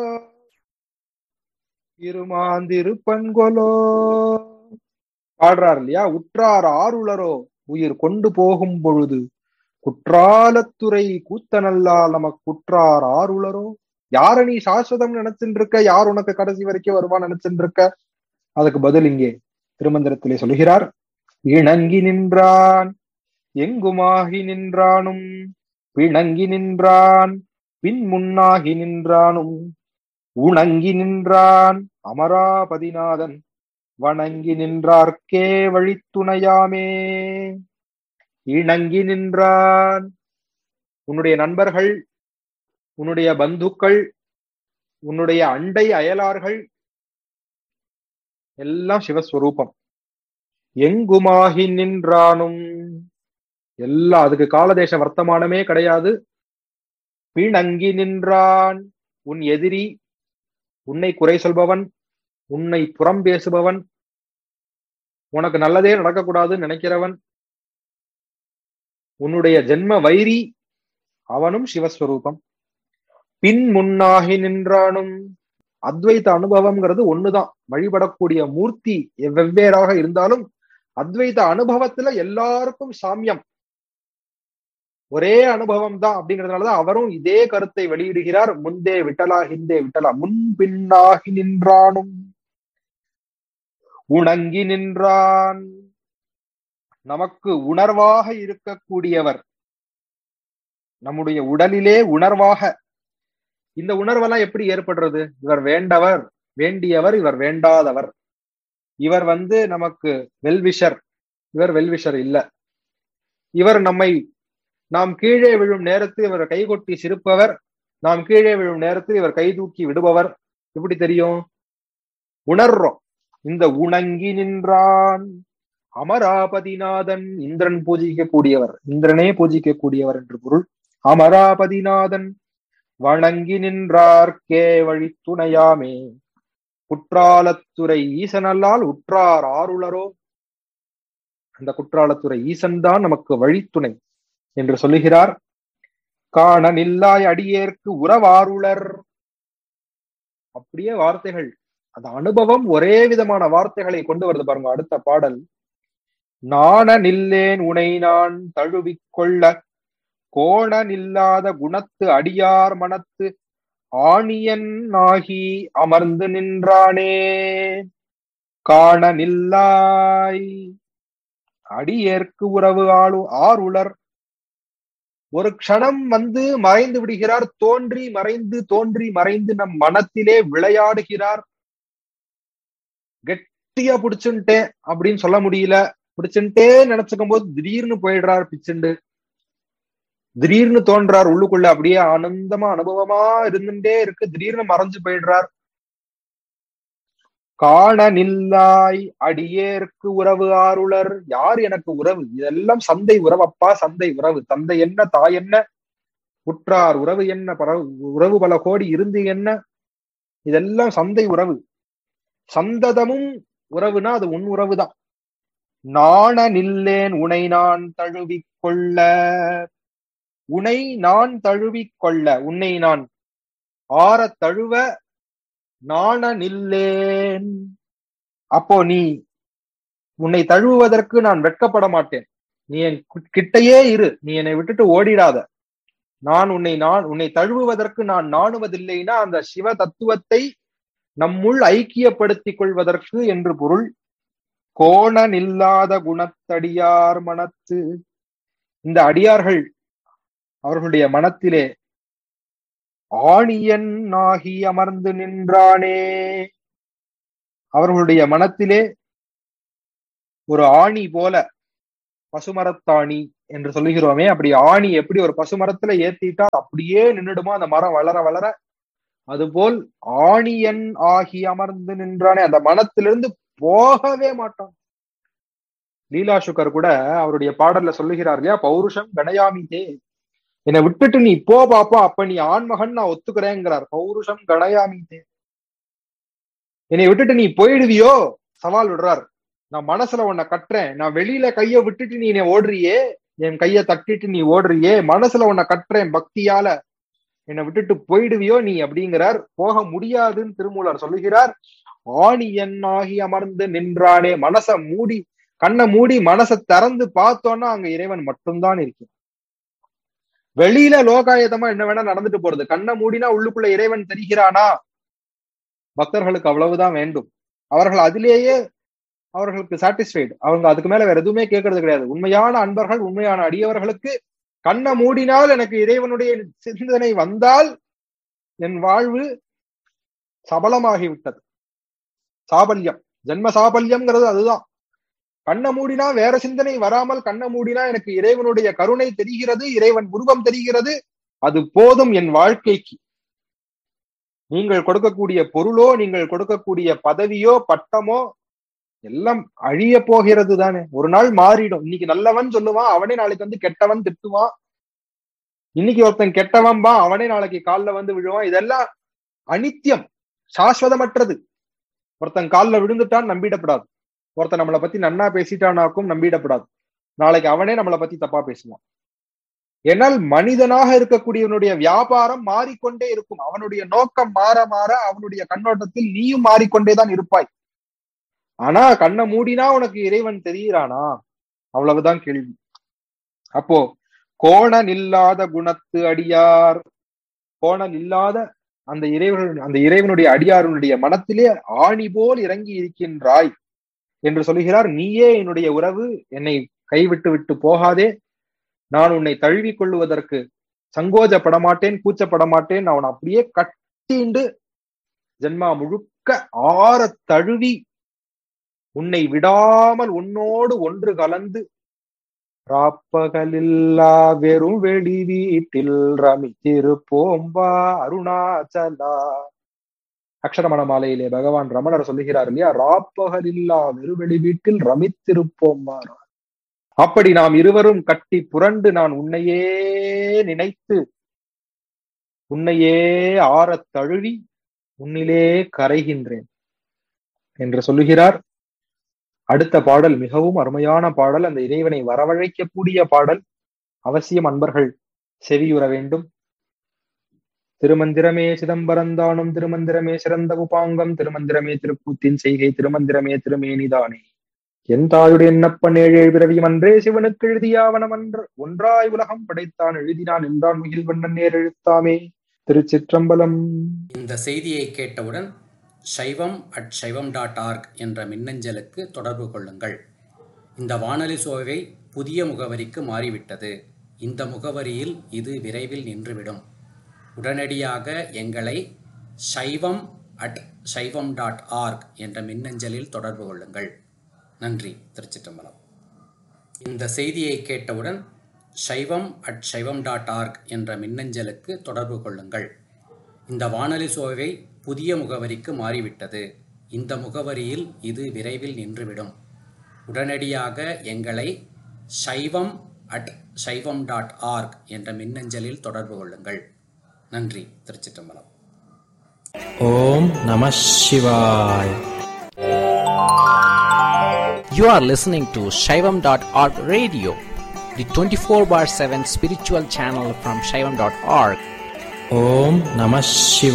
இருமாந்திருப்பன்கொலோ பாடுறார் இல்லையா? உற்றார் ஆருளரோ உயிர் கொண்டு போகும் பொழுது குற்றாலத்துறை கூத்தனல்லால் நமக்கு குற்றார் ஆருளரோ. யார நீ சாஸ்வதம் நினைச்சுட்டு இருக்க? யார் உனக்கு கடைசி வரைக்கும் வருவான் நினைச்சுட்டு இருக்க? அதுக்கு பதில் இங்கே திருமந்திரத்திலே சொல்கிறார். இணங்கி நின்றான் எங்குமாகி நின்றானும், பிணங்கி நின்றான் பின் முன்னாகி நின்றானும், உணங்கி நின்றான் அமராபதிநாதன் வணங்கி நின்றார்க்கே வழித்துணையாமே. இணங்கி நின்றான். உன்னுடைய நண்பர்கள், உன்னுடைய பந்துக்கள், உன்னுடைய அண்டை அயலார்கள் எல்லாம் சிவஸ்வரூபம். எங்குமாகி நின்றானும் எல்லாம், அதுக்கு காலதேச வர்த்தமானமே கிடையாது. பிணங்கி நின்றான், உன் எதிரி, உன்னை குறை சொல்பவன், உன்னை புறம் பேசுபவன், உனக்கு நல்லதே நடக்கக்கூடாதுன்னு நினைக்கிறவன், உன்னுடைய ஜென்ம வைரி, அவனும் சிவஸ்வரூபம். பின் முன்னாகி நின்றானும், அத்வைத அனுபவம்ங்கிறது ஒண்ணுதான். வழிபடக்கூடிய மூர்த்தி வெவ்வேறாக இருந்தாலும் அத்வைத அனுபவத்துல எல்லாருக்கும் சாமியம், ஒரே அனுபவம் தான். அப்படிங்கிறதுனாலதான் அவரும் இதே கருத்தை வெளியிடுகிறார். முந்தே விட்டலா ஹிந்தே விட்டலா, முன் பின்னாகி நின்றானும் உணங்கி நின்றான். நமக்கு உணர்வாக இருக்கக்கூடியவர், நம்முடைய உடலிலே உணர்வாக. இந்த உணர்வெல்லாம் எப்படி ஏற்படுறது? இவர் வேண்டவர், வேண்டியவர், இவர் வேண்டாதவர். இவர் நமக்கு வெல்விஷர், இவர் வெல்விஷர் இல்ல. இவர் நாம் கீழே விழும் நேரத்தில் இவர் கைகொட்டி சிரிப்பவர், நாம் கீழே விழும் நேரத்தில் இவர் கை தூக்கி விடுபவர். எப்படி தெரியும்? உணர்றோம். இந்த உணங்கி நின்றான் அமராபதிநாதன், இந்திரன் பூஜிக்க கூடியவர், இந்திரனே பூஜிக்க கூடியவர் என்று பொருள். அமராபதிநாதன் வணங்கி நின்றார்க்கே வழித்துணையாமே. குற்றாலத்துறை ஈசனல்லால் உற்றார் ஆருளரோ. அந்த குற்றாலத்துறை ஈசன் தான் நமக்கு வழித்துணை என்று சொல்லுகிறார். காண நில்லாய் அடியேற்கு உறவாருளர். அப்படியே வார்த்தைகள், அந்த அனுபவம் ஒரே விதமான வார்த்தைகளை கொண்டு வருது பாருங்க. அடுத்த பாடல், நாண நில்லேன் உனை நான் தழுவிக்கொள்ள கோண நில்லாத குணத்து அடியார் மனத்து ஆணியன் ஆகி அமர்ந்து நின்றானே. காண நில்லாய் அடியேற்கு உறவு ஆருளர். ஒரு க்ஷணம் மறைந்து விடுகிறார், தோன்றி மறைந்து தோன்றி மறைந்து நம் மனத்திலே விளையாடுகிறார். கெட்டியா பிடிச்சுட்டேன் அப்படின்னு சொல்ல முடியல, பிடிச்சுட்டே நினைச்சுக்கும் போது திடீர்னு போயிடுறார் பிச்சுண்டு, திடீர்னு தோன்றார் உள்ளுக்குள்ள, அப்படியே ஆனந்தமா அனுபவமா இருந்துட்டே இருக்கு, திடீர்னு மறைஞ்சு போயிடுறார். காண நில்லாய் அடியேற்கு உறவு ஆருளர். யார் எனக்கு உறவு? இதெல்லாம் சந்தை உறவப்பா, சந்தை உறவு. தந்தை என்ன, தாய் என்ன, உற்றார் உறவு என்ன, உறவு பல கோடி இருந்து என்ன, இதெல்லாம் சந்தை உறவு. சந்ததமும் உறவுனா அது உன் உறவுதான். நாண நில்லேன் உனை நான் தழுவிக்கொள்ள. உன்னை நான் தழுவிக்கொள்ள, உன்னை நான் ஆற தழுவ நாண நில்லேன். அப்போ நீ உன்னை தழுவுவதற்கு நான் வெட்கப்பட மாட்டேன். நீ என் கிட்டையே இரு, நீ என்னை விட்டுட்டு ஓடிடாத. நான் உன்னை தழுவுவதற்கு நான் நாணுவதில்லைன்னா அந்த சிவ தத்துவத்தை நம்முள் ஐக்கியப்படுத்திக் கொள்வதற்கு என்று பொருள். கோண நில்லாத குணத்தடியார் மனத்து. இந்த அடியார்கள் அவர்களுடைய மனத்திலே ஆணியன் ஆகி அமர்ந்து நின்றானே. அவர்களுடைய மனத்திலே ஒரு ஆணி போல, பசுமரத்தாணி என்று சொல்லுகிறோமே, அப்படி ஆணி எப்படி ஒரு பசுமரத்துல ஏத்திட்டா அப்படியே நின்றுடுமோ அந்த மரம் வளர வளர, அதுபோல் ஆணியன் ஆகி அமர்ந்து நின்றானே. அந்த மனத்திலிருந்து போகவே மாட்டான். லீலா சுகர் கூட அவருடைய பாடல்ல சொல்லுகிறார் இல்லையா, பௌருஷம் கணயாமிதே, என்னை விட்டுட்டு நீ போ பாப்பா, அப்ப நீ ஆண்மகன் நான் ஒத்துக்கிறேங்கிறார். பௌருஷம் கணயாமிதே, என்னை விட்டுட்டு நீ போயிடுவியோ சவால் விடுறார். நான் மனசுல உன்னை கட்டுறேன், நான் வெளியில கைய விட்டுட்டு நீ ஓடுறியே, என் கைய தட்டிட்டு நீ ஓடுறியே, மனசுல உன்னை கட்டுறேன் பக்தியால, என்னை விட்டுட்டு போயிடுவியோ நீ அப்படிங்கிறார். போக முடியாதுன்னு திருமூலர் சொல்லுகிறார். ஆணி என்னாகி அமர்ந்து நின்றானே. கண்ணை மூடி மனசை திறந்து பார்த்தோன்னா அங்க இறைவன் மட்டும்தான் இருக்கிறான். வெளியில லோகாயதமா என்ன வேணா நடந்துட்டு போறது. கண்ணை மூடினா உள்ளுக்குள்ள இறைவன் தெரிகிறானா? பக்தர்களுக்கு அவ்வளவுதான் வேண்டும். அவர்கள் அதிலேயே அவர்களுக்கு சாட்டிஸ்ஃபைடு. அவங்க அதுக்கு மேல வேற எதுவுமே கேட்கறது கிடையாது. உண்மையான அன்பர்கள், உண்மையான அடியவர்களுக்கு கண்ணை மூடினால் எனக்கு இறைவனுடைய சிந்தனை வந்தால் என் வாழ்வு சபலமாகிவிட்டது. சாபல்யம், ஜென்ம சாபல்யம்ங்கிறது அதுதான். கண்ணை மூடினா வேற சிந்தனை வராமல் கண்ணை மூடினா எனக்கு இறைவனுடைய கருணை தெரிகிறது, இறைவன் உருவம் தெரிகிறது, அது போதும் என் வாழ்க்கைக்கு. நீங்கள் கொடுக்கக்கூடிய பொருளோ, நீங்கள் கொடுக்கக்கூடிய பதவியோ, பட்டமோ எல்லாம் அழிய போகிறது தானே. ஒரு நாள் மாறிடும். இன்னைக்கு நல்லவன் சொல்லுவான், அவனே நாளைக்கு வந்து கெட்டவன் திட்டுவான். இன்னைக்கு ஒருத்தன் கெட்டவன் பா, அவனே நாளைக்கு காலில் வந்து விழுவான். இதெல்லாம் அனித்தியம், சாஸ்வதமற்றது. ஒருத்தன் காலில் விழுந்துட்டான் நம்பிடப்படாது. ஒருத்தன் நம்மளை பத்தி நன்னா பேசிட்டானாக்கும் நம்பிடப்படாது. நாளைக்கு அவனே நம்மளை பத்தி தப்பா பேசுவான். ஏனால் மனிதனாக இருக்கக்கூடியவனுடைய வியாபாரம் மாறிக்கொண்டே இருக்கும். அவனுடைய நோக்கம் மாற மாற அவனுடைய கண்ணோட்டத்தில் நீயும் மாறிக்கொண்டேதான் இருப்பாய். ஆனா கண்ணை மூடினா உனக்கு இறைவன் தெரிகிறானா? அவ்வளவுதான் கேள்வி. அப்போ கோணல் இல்லாத குணத்து அடியார், கோணல் இல்லாத அந்த இறைவனுடைய அடியாருடைய மனத்திலே ஆணி போல் இறங்கி இருக்கின்றாய் என்று சொல்லுகிறார். நீயே என்னுடைய உறவு, என்னை கைவிட்டு விட்டு போகாதே. நான் உன்னை தழுவி கொள்ளுவதற்கு சங்கோஜப்பட மாட்டேன், கூச்சப்பட மாட்டேன். அவன் அப்படியே கட்டிண்டு ஜென்மா முழுக்க ஆற தழுவி உன்னை விடாமல் உன்னோடு ஒன்று கலந்து ராப்பகலில்லா வெறும் வெளி வீட்டில் ரமித்திருப்போம்பா அருணாச்சலா. அக்ஷரமண மாலையிலே பகவான் ரமணர் சொல்லுகிறார் இல்லையா, ராப்பகலில்லா வெறுவெளி வீட்டில் ரமித்திருப்போம்பா. அப்படி நாம் இருவரும் கட்டி புரண்டு நான் உன்னையே நினைத்து உன்னையே ஆறத் தழுவி உன்னிலே கரைகின்றேன் என்று சொல்லுகிறார். அடுத்த பாடல் மிகவும் அருமையான பாடல். அந்த இறைவனை வரவழைக்கக்கூடிய பாடல். அவசியம் அன்பர்கள் செவியுற வேண்டும். திருமந்திரமே சிதம்பரந்தானும், திருமந்திரமே சிறந்த உபாங்கம், திருமந்திரமே திருக்கூத்தின் செய்கை, திருமந்திரமே திருமேனிதானே. என் தாயுடைய எண்ணப்பன் 7 பிறவியும் அன்றே சிவனுக்கு எழுதியாவனம் ஒன்றாய் உலகம் படைத்தான் எழுதினான் என்றான் முகில் வண்ணன் நேர் எழுத்தாமே. திருச்சிற்றம்பலம். இந்த செய்தியை கேட்டவுடன் shaivam@shaivam.org என்ற மின்னஞ்சலுக்கு தொடர்பு கொள்ளுங்கள். இந்த வானொலி சோவை புதிய முகவரிக்கு மாறிவிட்டது. இந்த முகவரியில் இது விரைவில் நின்றுவிடும். உடனடியாக எங்களை shaivam@shaivam.org என்ற மின்னஞ்சலில் தொடர்பு கொள்ளுங்கள். நன்றி. திருச்சிற்றம்பலம். இந்த செய்தியை கேட்டவுடன் shaivam@shaivam.org என்ற மின்னஞ்சலுக்கு தொடர்பு கொள்ளுங்கள். இந்த வானொலி சோவை புதிய முகவரிக்கு மாறிவிட்டது. இந்த முகவரியில் இது விரைவில் நின்றுவிடும். உடனடியாக எங்களை shaivam@shaivam.org என்ற மின்னஞ்சலில் தொடர்பு கொள்ளுங்கள். நன்றி. திருச்சிற்றம்பலம். ஓம் நம சிவாய். You are listening to Shaivam.org radio, the 24/7 spiritual channel from Shaivam.org. Om Namah Shivaya.